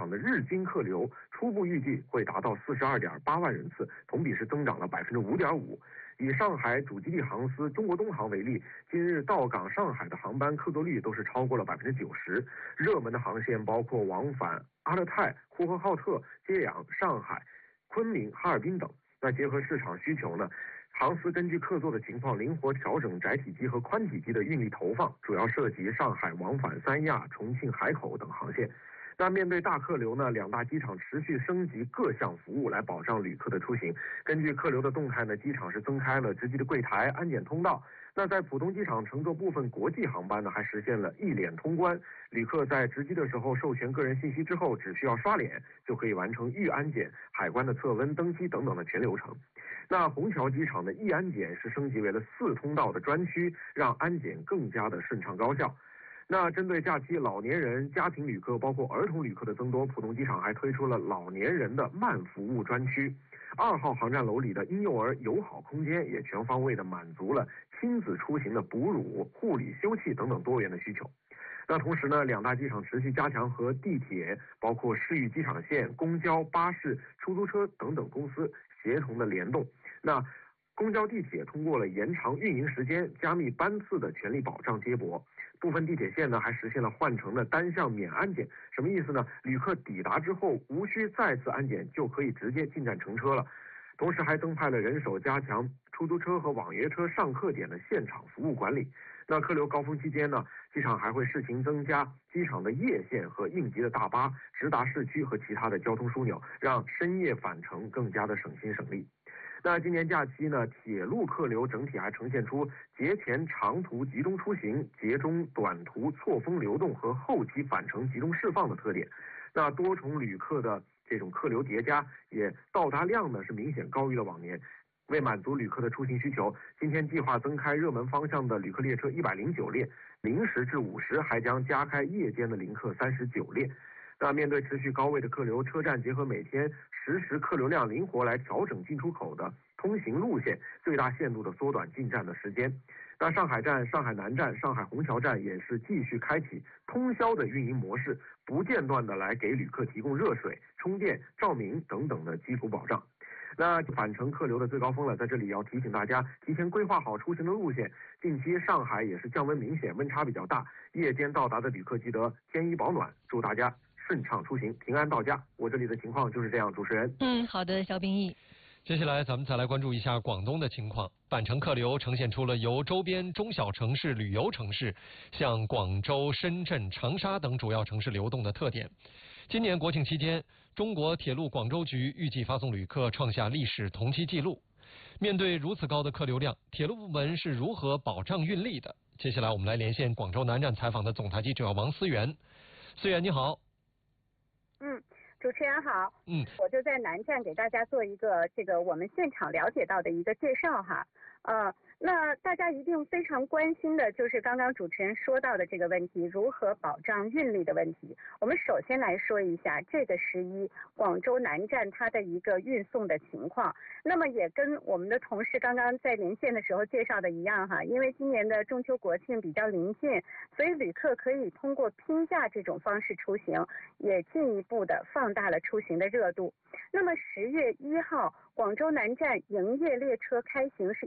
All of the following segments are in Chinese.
场的日均客流初步预计会达到42.8万人次，同比是增长了5.5%。以上海主基地航司中国东航为例，今日到港上海的航班客座率都是超过了90%。热门的航线包括往返阿勒泰、呼和浩特、揭阳、上海、昆明、哈尔滨等。那结合市场需求呢，航司根据客座的情况灵活调整窄体机和宽体机的运力投放，主要涉及上海往返三亚、重庆海口等航线。那面对大客流呢，两大机场持续升级各项服务来保障旅客的出行。根据客流的动态呢，机场是增开了值机的柜台、安检通道。那在浦东机场乘坐部分国际航班呢，还实现了一脸通关。旅客在值机的时候授权个人信息之后，只需要刷脸就可以完成预安检、海关的测温、登机等等的全流程。那虹桥机场的易安检是升级为了4通道的专区，让安检更加的顺畅高效。那针对假期老年人、家庭旅客包括儿童旅客的增多，浦东机场还推出了老年人的慢服务专区。2号航站楼里的婴幼儿友好空间也全方位的满足了亲子出行的哺乳、护理、休憩等等多元的需求。那同时呢，两大机场持续加强和地铁、包括市域机场线、公交、巴士、出租车等等公司协同的联动。那公交、地铁通过了延长运营时间、加密班次的权利保障接驳。部分地铁线呢还实现了换乘的单向免安检，什么意思呢？旅客抵达之后无需再次安检，就可以直接进站乘车了。同时还增派了人手，加强出租车和网约车上客点的现场服务管理。那客流高峰期间呢，机场还会试行增加机场的夜线和应急的大巴，直达市区和其他的交通枢纽，让深夜返程更加的省心省力。那今年假期呢，铁路客流整体还呈现出节前长途集中出行、节中短途错峰流动和后期返程集中释放的特点。那多重旅客的这种客流叠加，也到达量呢是明显高于了往年。为满足旅客的出行需求，今天计划增开热门方向的旅客列车109列，0时至5时还将加开夜间的临客39列。那面对持续高位的客流，车站结合每天实时客流量灵活来调整进出口的通行路线，最大限度的缩短进站的时间。那上海站、上海南站、上海虹桥站也是继续开启通宵的运营模式，不间断的来给旅客提供热水、充电、照明等等的基础保障。那返程客流的最高峰了，在这里要提醒大家提前规划好出行的路线。近期上海也是降温明显，温差比较大，夜间到达的旅客记得添衣保暖，祝大家顺畅出行，平安到家。我这里的情况就是这样，主持人。 好的，肖冰毅。 接下来咱们再来关注一下广东的情况。返程客流呈现出了由周边中小城市、旅游城市向广州、深圳、长沙等主要城市流动的特点。今年国庆期间，中国铁路广州局预计发送旅客创下历史同期纪录。面对如此高的客流量，铁路部门是如何保障运力的？接下来我们来连线广州南站采访的总台记者王思源。思源你好。 主持人好，我就在南站给大家做一个我们现场了解到的一个介绍哈，那大家一定非常关心的就是刚刚主持人说到的这个问题，如何保障运力的问题。我们首先来说一下这个11广州南站它的一个运送的情况。那么也跟我们的同事刚刚在连线的时候介绍的一样哈，因为今年的中秋国庆比较临近，所以旅客可以通过拼假这种方式出行，也进一步的放大了出行的热度。那么10月1号，广州南站营业列车开行是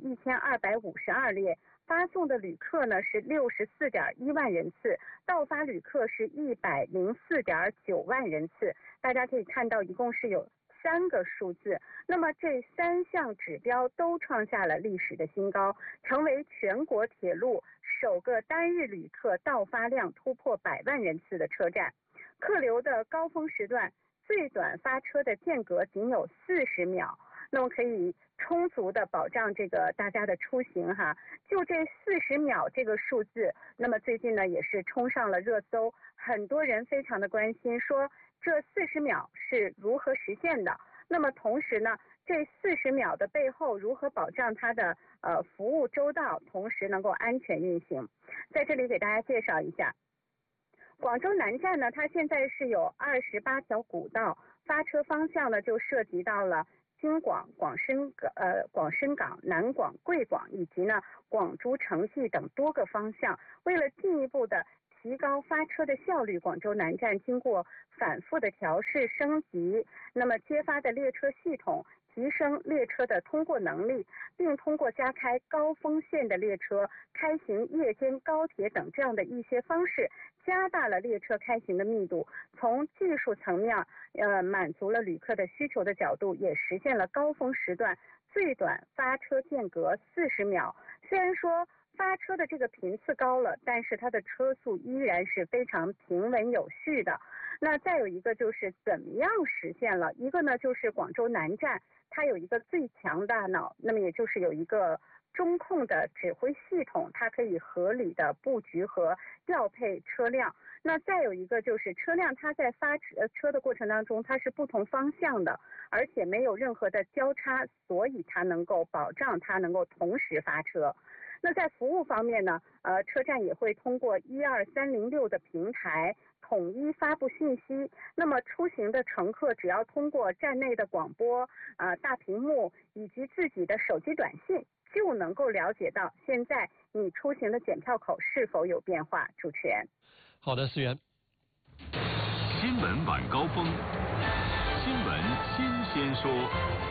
1252列，发送的旅客呢是64.1万人次，到发旅客是104.9万人次。大家可以看到，一共是有3个数字，那么这3项指标都创下了历史的新高，成为全国铁路首个单日旅客到发量突破100万人次的车站。客流的高峰时段，最短发车的间隔仅有40秒，那么可以充足的保障大家的出行哈。就这40秒这个数字，那么最近呢也是冲上了热搜，很多人非常的关心，说这40秒是如何实现的？那么同时呢，这40秒的背后如何保障它的服务周到，同时能够安全运行？在这里给大家介绍一下。广州南站呢，它现在是有28条古道，发车方向呢就涉及到了京广、广深港、南广、贵广以及呢广珠、城际等多个方向。为了进一步的提提高发车的效率，广州南站经过反复的调试升级，那么揭发的列车系统，提升列车的通过能力，并通过加开高峰线的列车、开行夜间高铁等这样的一些方式，加大了列车开行的密度。从技术层面，满足了旅客的需求的角度，也实现了高峰时段最短发车间隔40秒。虽然说发车的这个频次高了，但是它的车速依然是非常平稳有序的。那再有一个就是怎么样实现了？一个呢就是广州南站它有一个最强大脑，那么也就是有一个中控的指挥系统，它可以合理的布局和调配车辆。那再有一个就是车辆它在发车的过程当中，它是不同方向的，而且没有任何的交叉，所以它能够保障它能够同时发车。那在服务方面呢，车站也会通过12306的平台统一发布信息。那么出行的乘客只要通过站内的广播、大屏幕以及自己的手机短信，就能够了解到现在你出行的检票口是否有变化。主持人。 好的，思源。 新闻晚高峰，新闻新鲜说。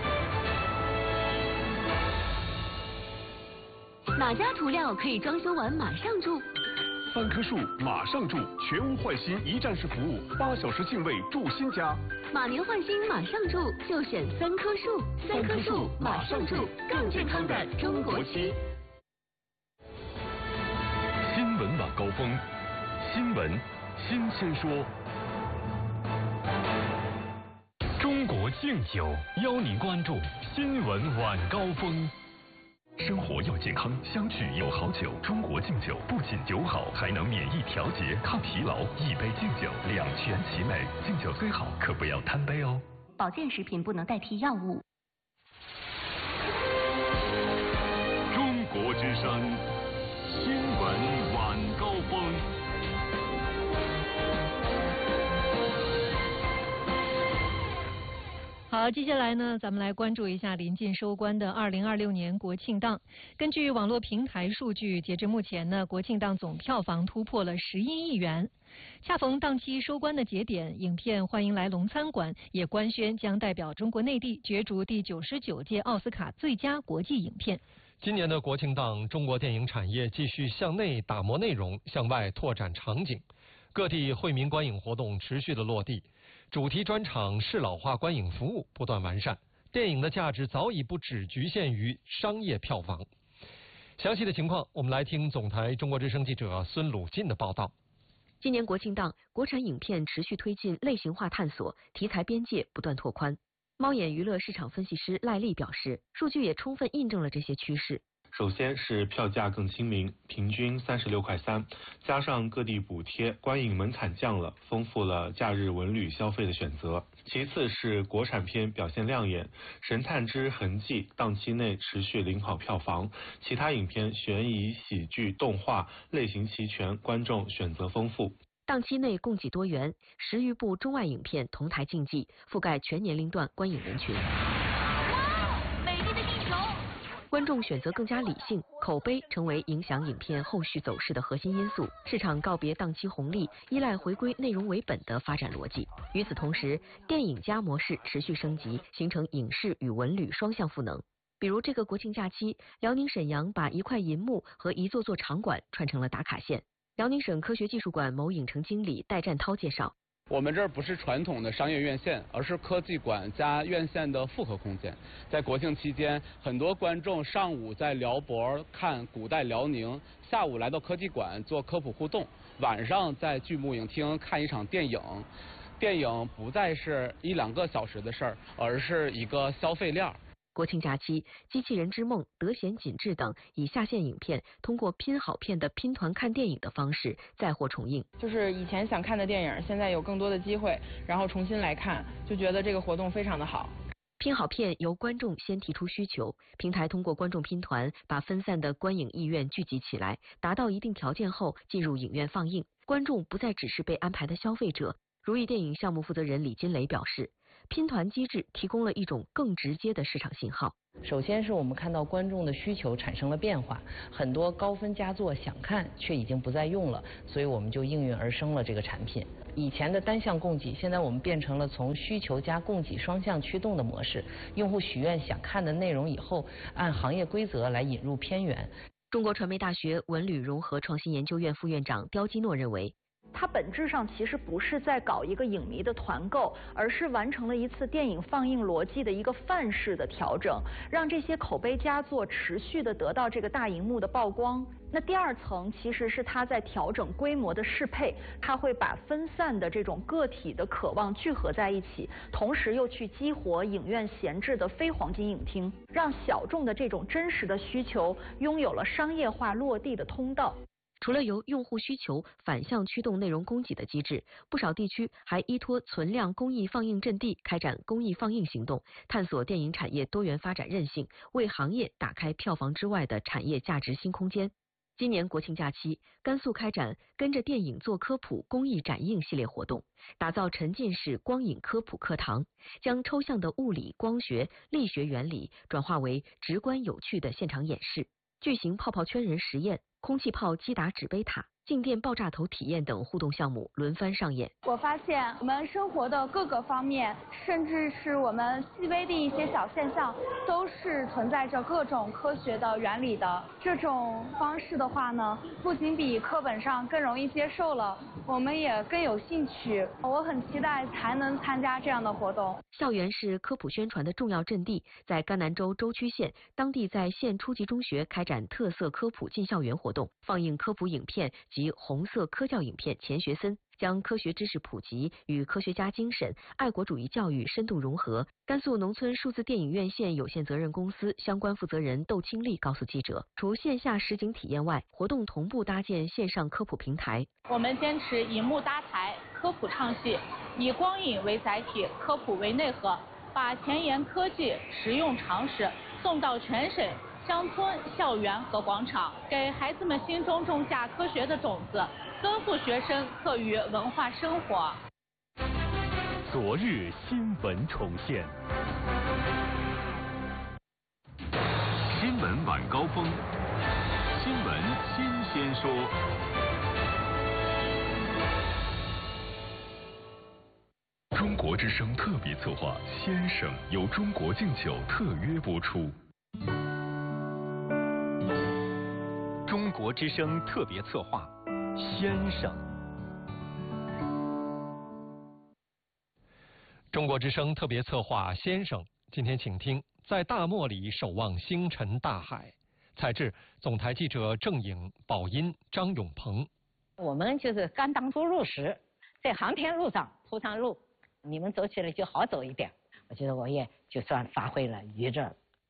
哪家涂料可以装修完马上住 ？3棵树马上住，全屋换新一站式服务，8小时净位住新家。 马年换新马上住，就选3棵树。3棵树马上住，更健康的中国区。 新闻晚高峰，新闻新鲜说。中国敬酒邀您关注新闻晚高峰。生活要健康，相聚有好酒。中国敬酒不仅酒好，还能免疫调节、抗疲劳。一杯敬酒，两全其美。敬酒虽好，可不要贪杯哦。 保健食品不能代替药物。 中国之声，新闻晚高峰。 好，接下来呢，咱们来关注一下临近收官的2026年国庆档。根据网络平台数据，截至目前呢，国庆档总票房突破了11亿元。恰逢档期收官的节点，影片《欢迎来龙餐馆》也官宣将代表中国内地角逐第99届奥斯卡最佳国际影片。 今年的国庆档，中国电影产业继续向内打磨内容，向外拓展场景，各地惠民观影活动持续的落地。主题专场适老化观影服务不断完善，电影的价值早已不只局限于商业票房。详细的情况，我们来听总台中国之声记者孙鲁进的报道。 今年国庆档，国产影片持续推进类型化探索，题材边界不断拓宽。猫眼娱乐市场分析师赖丽表示，数据也充分印证了这些趋势。 首先是票价更亲民，平均36.3块，加上各地补贴，观影门槛降了，丰富了假日文旅消费的选择。其次是国产片表现亮眼，《神探之痕迹》档期内持续领跑票房，其他影片悬疑、喜剧、动画类型齐全，观众选择丰富。 档期内供给多元，10余部中外影片同台竞技，覆盖全年龄段观影人群。观众选择更加理性，口碑成为影响影片后续走势的核心因素。市场告别档期红利，依赖回归内容为本的发展逻辑。与此同时，电影加模式持续升级，形成影视与文旅双向赋能。比如这个国庆假期，辽宁沈阳把一块银幕和一座座场馆串成了打卡线。辽宁省科学技术馆某影城经理戴占涛介绍， 我们这儿不是传统的商业院线，而是科技馆加院线的复合空间。在国庆期间，很多观众上午在辽博看古代辽宁，下午来到科技馆做科普互动，晚上在巨幕影厅看一场电影。电影不再是1-2个小时的事儿，而是一个消费链。 国庆假期，《机器人之梦》、《德贤锦志》等以下线影片通过拼好片的拼团看电影的方式再获重映。 就是以前想看的电影，现在有更多的机会，然后重新来看，就觉得这个活动非常的好。 拼好片由观众先提出需求，平台通过观众拼团把分散的观影意愿聚集起来，达到一定条件后进入影院放映。观众不再只是被安排的消费者。如意电影项目负责人李金雷表示， 拼团机制提供了一种更直接的市场信号。 首先是我们看到观众的需求产生了变化，很多高分佳作想看却已经不再用了，所以我们就应运而生了这个产品。以前的单向供给，现在我们变成了从需求加供给双向驱动的模式。用户许愿想看的内容以后，按行业规则来引入片源。 中国传媒大学文旅融合创新研究院副院长刁基诺认为， 它本质上其实不是在搞一个影迷的团购，而是完成了一次电影放映逻辑的一个范式的调整，让这些口碑佳作持续的得到这个大荧幕的曝光。那第二层其实是它在调整规模的适配，它会把分散的这种个体的渴望聚合在一起，同时又去激活影院闲置的非黄金影厅，让小众的这种真实的需求拥有了商业化落地的通道。 除了由用户需求反向驱动内容供给的机制，不少地区还依托存量公益放映阵地开展公益放映行动，探索电影产业多元发展韧性，为行业打开票房之外的产业价值新空间。今年国庆假期，甘肃开展跟着电影做科普公益展映系列活动，打造沉浸式光影科普课堂，将抽象的物理、光学、力学原理转化为直观有趣的现场演示，巨型泡泡圈人实验、空气炮击打纸杯塔、静电爆炸头体验等互动项目轮番上演。 我发现我们生活的各个方面，甚至是我们细微的一些小现象，都是存在着各种科学的原理的。这种方式的话呢，不仅比课本上更容易接受了，我们也更有兴趣。我很期待才能参加这样的活动。 校园是科普宣传的重要阵地，在甘南州舟曲县，当地在县初级中学开展特色科普进校园活动，放映科普影片及红色科教影片《钱学森》，将科学知识普及与科学家精神、爱国主义教育深度融合。甘肃农村数字电影院线有限责任公司相关负责人窦清丽告诉记者，除线下实景体验外，活动同步搭建线上科普平台。 我们坚持以幕搭台，科普唱戏，以光影为载体，科普为内核，把前沿科技、实用常识送到全省乡村、校园和广场，给孩子们心中种下科学的种子，丰富学生课余文化生活。 昨日新闻重现， 新闻晚高峰，新闻新鲜说。 中国之声特别策划《先生》由中国敬酒特约播出。 中国之声特别策划《先生》。 中国之声特别策划《先生》，今天请听：在大漠里守望星辰大海。采制：总台记者郑颖、宝音、张永鹏。 我们就是刚当初入时，在航天路上铺上路，你们走起来就好走一点。我觉得我也就算发挥了余热。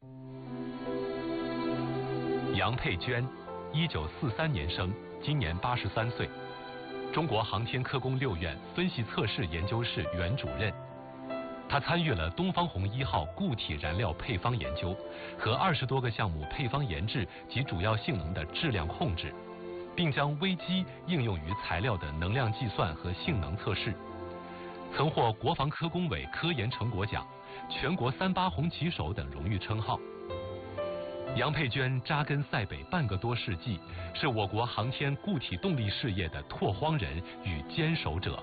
杨佩娟，1943年生，今年83岁，中国航天科工6院分析测试研究室原主任。他参与了东方红1号固体燃料配方研究和20多个项目配方研制及主要性能的质量控制，并将微机应用于材料的能量计算和性能测试，曾获国防科工委科研成果奖、全国3·8红旗手等荣誉称号。杨佩娟扎根塞北半个多世纪，是我国航天固体动力事业的拓荒人与坚守者。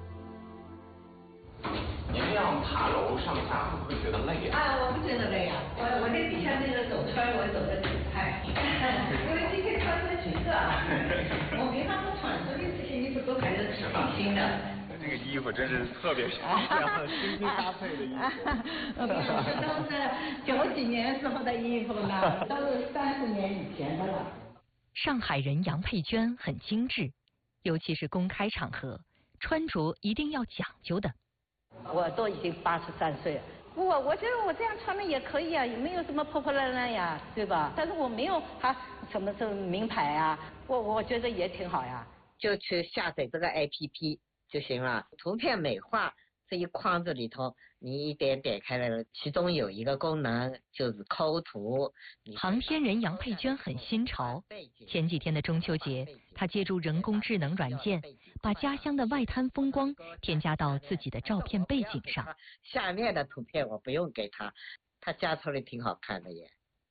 您这样爬楼上下会不会觉得累啊？ 我不觉得累啊，我这底下那个走圈我走得挺快，因为今天穿的橘色啊，我平常不穿，所以这些衣服都还是挺新的。 这个衣服真是特别漂亮，精心搭配的衣服。 都是90几年时候的衣服了，都是30年以前的了。 上海人杨佩娟很精致，尤其是公开场合，穿着一定要讲究的。 我都已经83岁了，我觉得我这样穿的也可以啊，也没有什么破破烂烂呀，对吧？但是我没有什么名牌啊，我觉得也挺好呀。 就去下载这个 APP 就行了，图片美化这一框子里头，你一点点开来了，其中有一个功能就是抠图。 航天人杨佩娟很新潮，前几天的中秋节，她借助人工智能软件，把家乡的外滩风光添加到自己的照片背景上。 下面的图片我不用给他，他加出来挺好看的耶。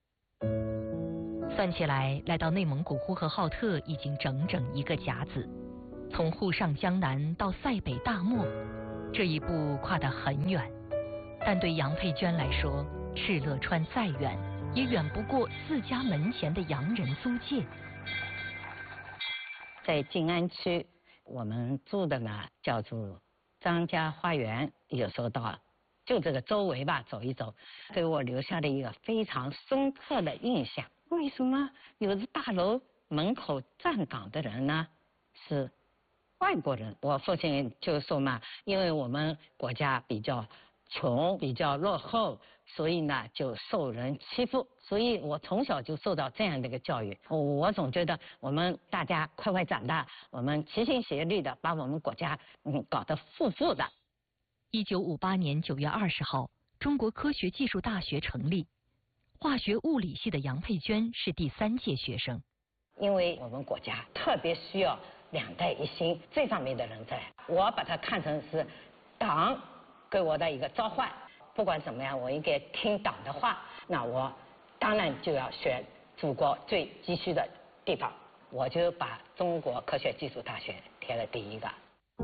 算起来，来到内蒙古呼和浩特已经整整1个甲子，从沪上江南到塞北大漠，这一步跨得很远。但对杨佩娟来说，敕勒川再远，也远不过自家门前的洋人租界。 在静安区，我们住的呢叫做张家花园，有时候到就这个周围吧走一走，给我留下了一个非常深刻的印象。为什么有的大楼门口站岗的人呢是外国人？我父亲就说嘛，因为我们国家比较穷，比较落后，所以呢就受人欺负，所以我从小就受到这样的一个教育。我总觉得我们大家快快长大，我们齐心协力的把我们国家搞得富富的。 1958年9月20号，中国科学技术大学成立，化学物理系的杨佩娟是第3届学生。 因为我们国家特别需要2代一心这方面的人才，我把它看成是党给我的一个召唤。不管怎么样，我应该听党的话，那我当然就要选祖国最急需的地方，我就把中国科学技术大学填了第1个。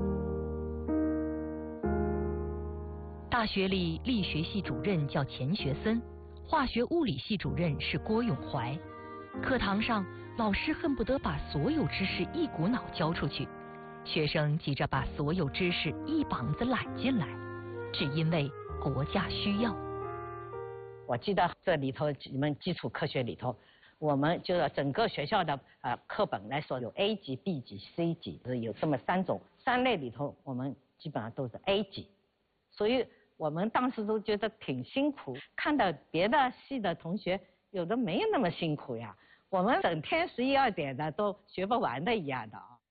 大学里力学系主任叫钱学森，化学物理系主任是郭永怀。课堂上，老师恨不得把所有知识一股脑教出去，学生急着把所有知识一膀子揽进来，只因为国家需要。 我记得这里头你们基础科学里头，我们就是整个学校的课本来说有 A 级、B 级、C 级，有这么3种，3类里头我们基本上都是 A 级，所以我们当时都觉得挺辛苦，看到别的系的同学有的没有那么辛苦呀，我们整天11、2点的都学不完的一样的啊。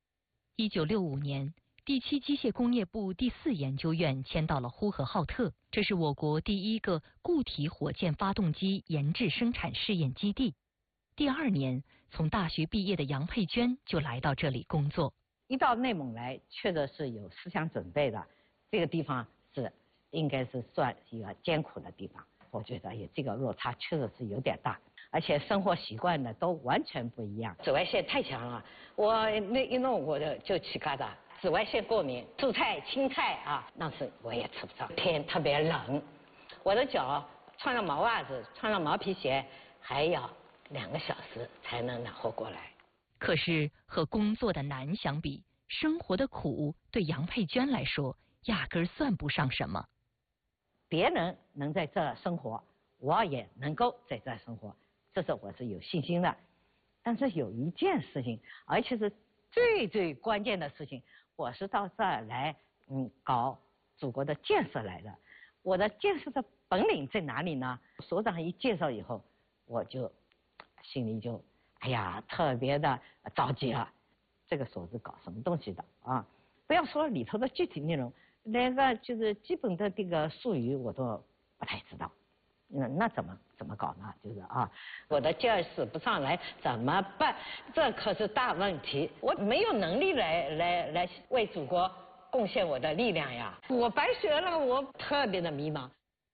1965年，第7机械工业部第4研究院迁到了呼和浩特，这是我国第1个固体火箭发动机研制生产试验基地。第2年，从大学毕业的杨佩娟就来到这里工作。 一到内蒙来，确实是有思想准备的，这个地方应该是算一个艰苦的地方，我觉得这个落差确实是有点大，而且生活习惯呢都完全不一样。紫外线太强了，我那一弄我就起疙瘩，紫外线过敏，蔬菜青菜啊，那是我也吃不上。天特别冷，我的脚穿了毛袜子，穿了毛皮鞋，还要2个小时才能暖和过来。 可是和工作的难相比，生活的苦对杨佩娟来说压根算不上什么。 别人能在这生活，我也能够在这生活，这是我是有信心的。但是有一件事情，而且是最关键的事情，我是到这儿来搞祖国的建设来的。我的建设的本领在哪里呢？所长一介绍以后，我就心里就特别的着急了。这个所是搞什么东西的啊？不要说里头的具体内容，连个就是基本的这个术语我都不太知道。那怎么搞呢？就是我的劲儿使不上来怎么办？这可是大问题，我没有能力来为祖国贡献我的力量呀！我白学了，我特别的迷茫。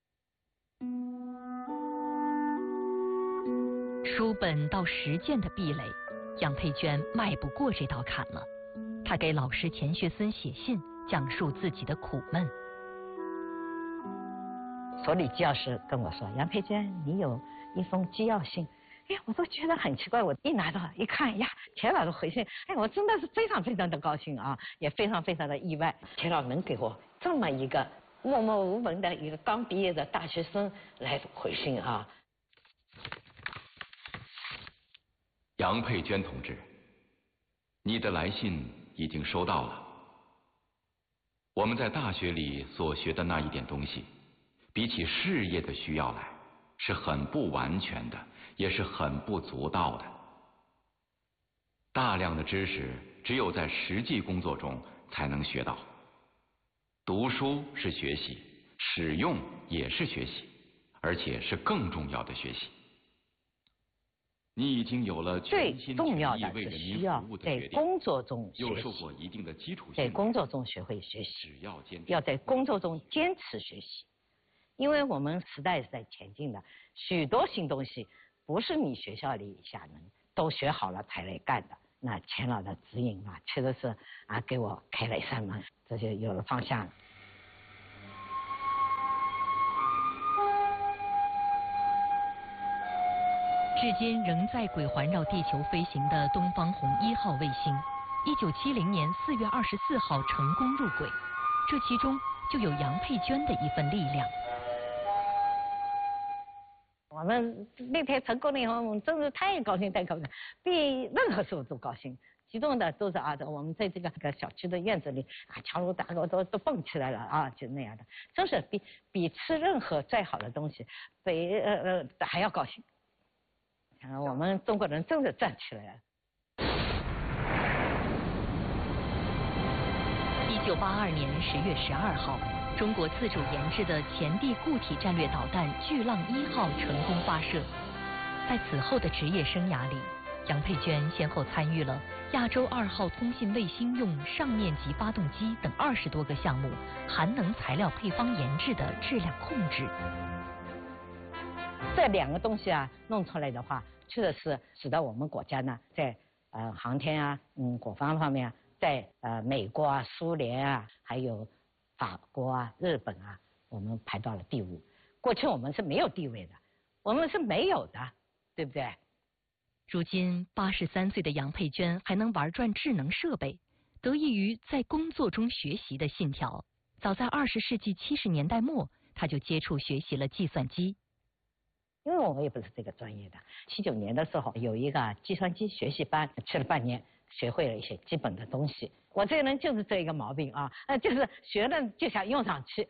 书本到实践的壁垒，杨佩娟迈不过这道坎了。她给老师钱学森写信，讲述自己的苦闷。 所里纪要师跟我说：“杨佩娟，你有一封机要信。”我都觉得很奇怪。我一拿到一看，钱老师回信，我真的是非常非常的高兴啊，也非常非常的意外。钱老能给我这么一个默默无闻的一个刚毕业的大学生来回信啊。 杨佩娟同志，你的来信已经收到了。我们在大学里所学的那一点东西，比起事业的需要来，是很不完全的，也是很不足道的。大量的知识只有在实际工作中才能学到。 读书是学习，使用也是学习，而且是更重要的学习。你已经有了全心全意为人民服务的决定， 在工作中学习， 又受过一定的基础训在练， 工作中学会学习， 只要坚持， 要在工作中坚持学习，因为我们时代是在前进的，许多新东西不是你学校里下能都学好了才来干的。那钱老的指引啊，确实是给我开了一扇门，这就有了方向了。 至今仍在轨环绕地球飞行的东方红1号卫星，1970年4月24号成功入轨，这其中就有杨佩娟的一份力量。 我们那天成功了以后，我们真是太高兴，太高兴，比任何时候都高兴。激动的都是我们在这个小区的院子里强如大狗都蹦起来了就那样的，真是比吃任何再好的东西还要高兴。我们中国人真的站起来了。 1982年10月12号，中国自主研制的前地固体战略导弹巨浪1号成功发射。在此后的职业生涯里，杨佩娟先后参与了亚洲2号通信卫星用上面级发动机等20多个项目含能材料配方研制的质量控制。 这2个东西弄出来的话，确实是使得我们国家呢，在航天国防方面在美国苏联还有法国日本我们排到了第5。过去我们是没有地位的，我们是没有的，对不对？ 如今83岁的杨佩娟还能玩转智能设备，得益于在工作中学习的信条。早在20世纪70年代末，她就接触学习了计算机。 因为我们也不是这个专业的，79年的时候有一个计算机学习班，去了半年，学会了一些基本的东西。我这个人就是这一个毛病就是学了就想用上去。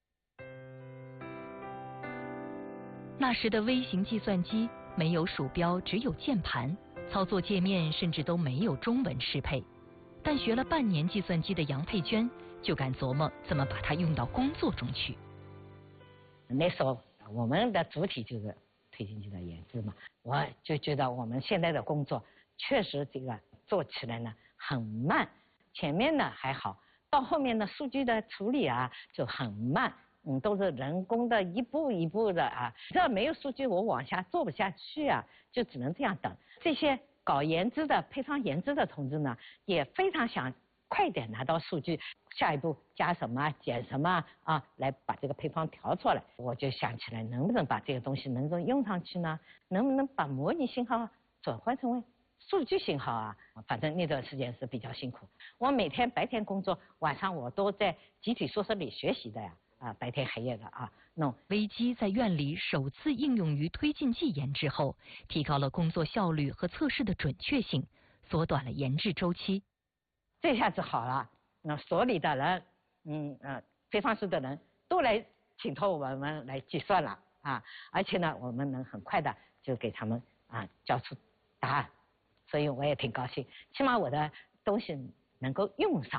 那时的微型计算机没有鼠标，只有键盘，操作界面甚至都没有中文适配。但学了半年计算机的杨佩娟就敢琢磨怎么把它用到工作中去。 那时候我们的主体就是推进器的研制嘛，我就觉得我们现在的工作确实这个做起来呢很慢，前面呢还好，到后面的数据的处理就很慢，都是人工的一步一步的这没有数据我往下做不下去就只能这样等。这些搞研制的配方研制的同志呢，也非常想快点拿到数据，下一步加什么减什么来把这个配方调出来。我就想起来，能不能把这个东西能够用上去呢？能不能把模拟信号转换成为数据信号反正那段时间是比较辛苦。我每天白天工作，晚上我都在集体宿舍里学习的白天黑夜的弄。 微机在院里首次应用于推进剂研制后，提高了工作效率和测试的准确性，缩短了研制周期。 这下子好了，那所里的人，配方室的人都来请托我们来计算了而且呢，我们能很快的就给他们交出答案，所以我也挺高兴，起码我的东西能够用上。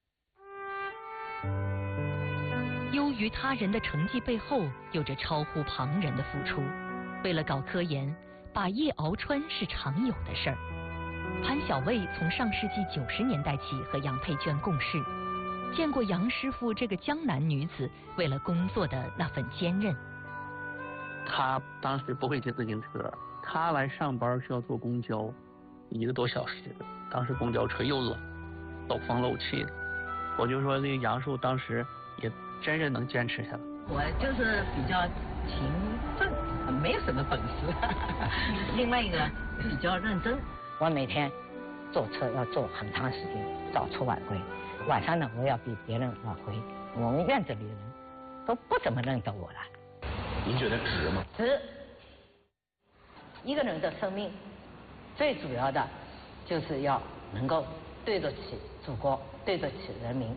优于他人的成绩背后，有着超乎旁人的付出。为了搞科研，把夜熬穿是常有的事儿。潘晓蔚从上世纪90年代起和杨佩娟共事，见过杨师傅这个江南女子为了工作的那份坚韧。 她当时不会骑自行车，她来上班需要坐公交，1个多小时。当时公交车又冷，漏风漏气的。我就说这个杨师傅当时也真是能坚持下来。 我就是比较勤奋，没有什么本事。另外一个比较认真。我每天坐车要坐很长时间，早出晚归。晚上呢，我要比别人晚回。我们院子里的人都不怎么认得我了。 您觉得值吗？ 值。一个人的生命，最主要的就是要能够对得起祖国，对得起人民。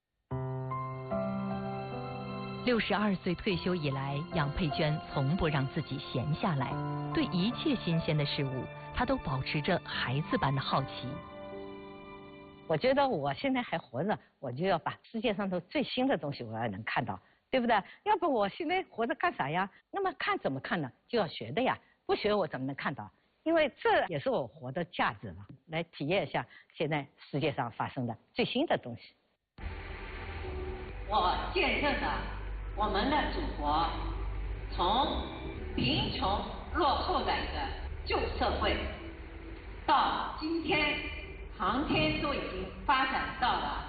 62岁退休以来，杨佩娟从不让自己闲下来，对一切新鲜的事物，她都保持着孩子般的好奇。 我觉得我现在还活着，我就要把世界上头最新的东西我要能看到，对不对？要不我现在活着干啥呀？那么看怎么看呢？就要学的呀，不学我怎么能看到？因为这也是我活的价值嘛，来体验一下现在世界上发生的最新的东西。 我见证了我们的祖国从贫穷落后的一个旧社会，到今天航天都已经发展到了